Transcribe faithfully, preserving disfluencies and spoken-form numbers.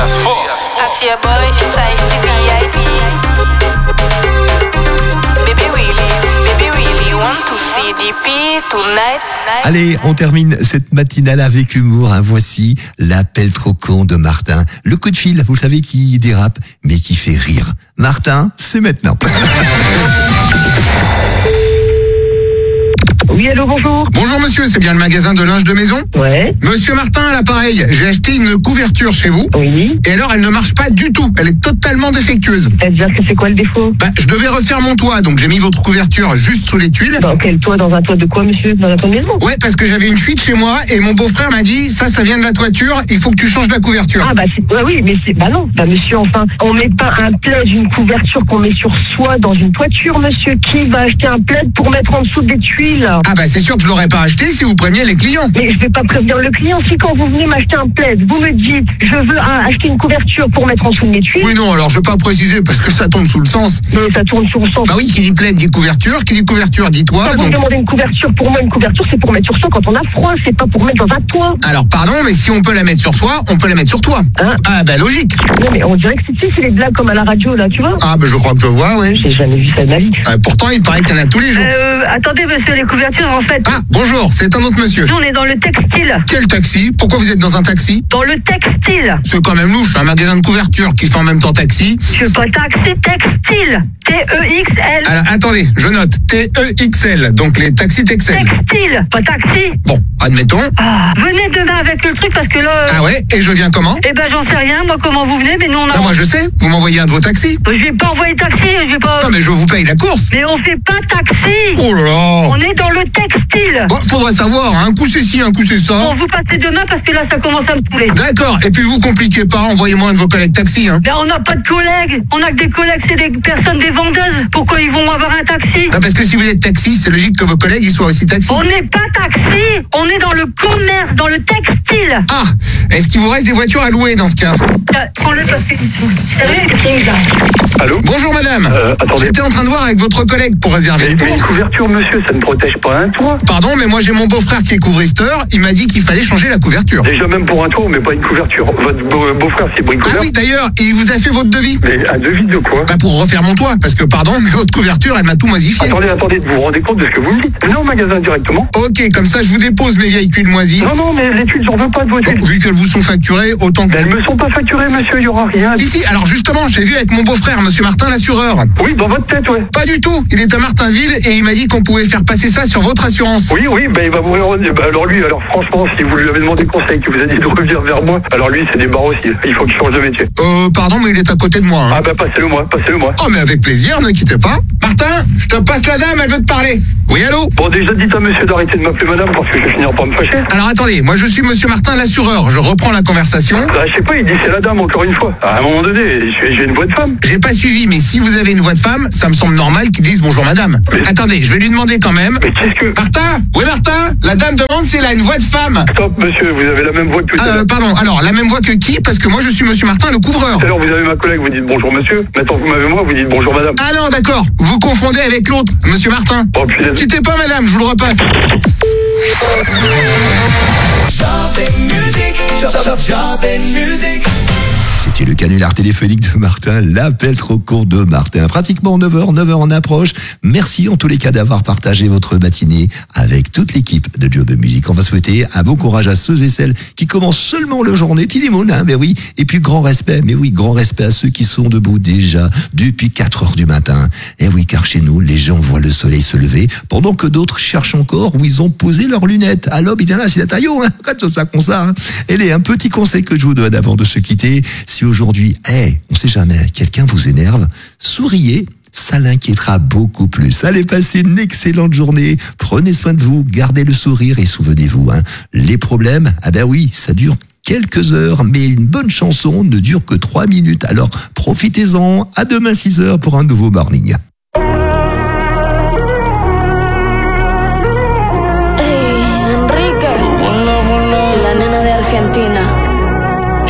as fuck. I see a boy inside the V I P. Baby really, baby really want to see D P tonight. Allez, on termine cette matinale avec humour. Hein. Voici l'appel trop con de Martin. Le coup de fil, vous savez, qui dérape, mais qui fait rire. Martin, c'est maintenant. Oui, allô, bonjour. Bonjour monsieur, c'est bien le magasin de linge de maison? Ouais. Monsieur Martin à l'appareil, j'ai acheté une couverture chez vous. Oui. Et alors elle ne marche pas du tout, elle est totalement défectueuse. C'est-à-dire que c'est quoi le défaut? Bah, je devais refaire mon toit, donc j'ai mis votre couverture juste sous les tuiles. Dans quel toit? Dans un toit de quoi, monsieur? Dans un toit de maison? Ouais, parce que j'avais une fuite chez moi et mon beau-frère m'a dit, ça, ça vient de la toiture, il faut que tu changes la couverture. Ah bah c'est... ouais, oui, mais c'est... Bah non, bah monsieur, enfin, on met pas un plaid, une couverture qu'on met sur soi dans une toiture, monsieur. Qui va acheter un plaid pour mettre en dessous des tuiles? Ah bah c'est sûr que je l'aurais pas acheté si vous préveniez les clients. Mais je vais pas prévenir le client. Si quand vous venez m'acheter un plaid, vous me dites, je veux un- acheter une couverture pour mettre en dessous de mes tuiles. Oui non, alors je vais pas préciser parce que ça tombe sous le sens. Mais ça tourne sur le sens. Bah oui, qui dit plaid dit couverture, qui dit couverture dit toit, Quand vous me donc... demandez une couverture, pour moi, une couverture, c'est pour mettre sur soi quand on a froid, c'est pas pour mettre dans un toit. Alors pardon, mais si on peut la mettre sur soi, on peut la mettre sur toi. Hein? Ah bah logique. Non, mais on dirait que c'est, tu sais, c'est les blagues comme à la radio, là, tu vois. Ah bah je crois que je vois, oui. J'ai jamais vu ça de ma vie. Euh, pourtant, il paraît qu'il y en a tous les jours. Euh, attendez, monsieur, les couvertures, en fait. Ah, bonjour, c'est un autre monsieur. Nous, on est dans le textile. Quel taxi? Pourquoi vous êtes dans un taxi? Dans le textile. C'est quand même louche, un magasin de couverture qui fait en même temps taxi. Je veux pas taxi, textile. T E X L. Alors, attendez, je note. T E X L, donc les taxis Texel. Textile, pas taxi. Bon, admettons. Ah, venez demain avec le truc parce que là. Ah ouais, et je viens comment? Eh ben, j'en sais rien, moi, comment vous venez, mais nous, on a. Ah, moi je sais, vous m'envoyez un de vos taxis. Je vais pas envoyer taxi, je vais pas. Non mais je vous paye la course. Mais on fait pas taxi. Oh là là. On est dans le textile. Bon, faudrait savoir, hein, un coup c'est ci, un coup c'est ça. Bon, vous passez demain parce que là, ça commence à me saouler. D'accord, et puis vous compliquez pas, envoyez-moi un de vos collègues taxis, hein. Ben, on n'a pas de collègues. On a que des collègues, c'est des personnes, des vendeuses. Pourquoi ils vont avoir un taxi? Ah, parce que si vous êtes taxi, c'est logique que vos collègues ils soient aussi taxis. On n'est pas taxi. On est dans le commerce, dans le textile. Ah, est-ce qu'il vous reste des voitures à louer dans ce cas? Euh, Prends-le parce que. Sérieux, qu'est-ce qu'il y a? Allô? Bonjour madame. Euh, attendez. J'étais en train de voir avec votre collègue pour réserver Mais, une mais une course. couverture, monsieur, ça ne protège pas un toit. Pardon, mais moi j'ai mon beau-frère qui est couvristeur, il m'a dit qu'il fallait changer la couverture. Déjà, même pour un toit, on met pas une couverture. Votre beau- beau-frère, c'est Ah bricoleur. oui, d'ailleurs, il vous a fait votre devis. Mais un devis de quoi? Bah pour refaire mon toit, parce que pardon, mais votre couverture, elle m'a tout moisifié. Attendez, attendez, vous vous rendez compte de ce que vous me dites? Venez au magasin directement. Ok, comme ça je vous dépose mes vieilles tuiles moisies. Non, non, mais les tuiles, j'en veux pas de vos Bon, tuiles. vu qu'elles vous sont facturées, autant que... Mais elles me sont pas facturées, monsieur, il y aura rien. Si, si, alors justement, j'ai vu avec mon beau-frère, monsieur Martin, l'assureur. Oui, dans votre tête, ouais. Pas du tout, il est à Martinville et il m'a dit qu'on pouvait faire passer ça sur votre assurance. Oui, oui, ben il va vous rendre. Bah, alors lui, alors franchement, si vous lui avez demandé conseil, qu'il vous a dit de revenir vers moi, alors lui, c'est des barres aussi. Il faut qu'il change de métier. Euh, pardon, mais il est à côté de moi. Hein. Ah bah passez-le moi, passez-le moi. Oh, mais avec plaisir, ne quittez pas. Martin, je te passe la dame, elle veut te parler. Oui, allô? Bon, déjà, dites à monsieur d'arrêter de m'appeler madame parce que je vais finir par me fâcher. Alors attendez, moi je suis monsieur Martin, l'assureur. Je reprends la conversation. Bah, je sais pas, il dit c'est la dame encore une fois. À un moment donné, j'ai j'ai une voix de femme. J'ai pas suivi, mais si vous avez une voix de femme, ça me semble normal qu'ils disent bonjour madame. Mais- Attendez, je vais lui demander quand même. Mais qu'est-ce que... Martin? Oui, Martin? La dame demande si elle a une voix de femme. Stop, monsieur, vous avez la même voix que tout à Euh, l'heure. pardon, alors, la même voix que qui? Parce que moi je suis monsieur Martin, le couvreur. Tout à l'heure, vous avez ma collègue, vous dites bonjour monsieur. Maintenant, vous m'avez moi, vous dites bonjour madame. Ah non, d'accord, vous confondez avec l'autre, monsieur Martin. Oh putain. Quittez pas madame, je vous le repasse. C'était le canular téléphonique de Martin, l'appel trop court de Martin. Pratiquement neuf heures, neuf heures en approche. Merci en tous les cas d'avoir partagé votre matinée avec toute l'équipe de Job Music. On va souhaiter un bon courage à ceux et celles qui commencent seulement leur journée. Tilimoun, hein, mais oui. Et puis grand respect, mais oui, grand respect à ceux qui sont debout déjà depuis quatre heures du matin. Et oui, car chez nous, les gens voient le soleil se lever pendant que d'autres cherchent encore où ils ont posé leurs lunettes. À l'aube, il y en a, c'est la taillot, hein. Quand ça comme ça, hein. Et les, un petit conseil que je vous donne avant de se quitter. Si aujourd'hui, hey, on sait jamais, quelqu'un vous énerve, souriez, ça l'inquiétera beaucoup plus. Allez, passez une excellente journée, prenez soin de vous, gardez le sourire et souvenez-vous, hein, les problèmes, ah ben oui, ça dure quelques heures, mais une bonne chanson ne dure que trois minutes, alors profitez-en, à demain six heures pour un nouveau morning.